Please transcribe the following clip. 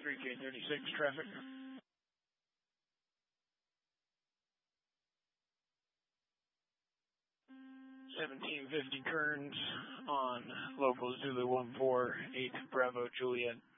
3K36 traffic. 1750 Kearns on local Zulu 148 Bravo Juliet.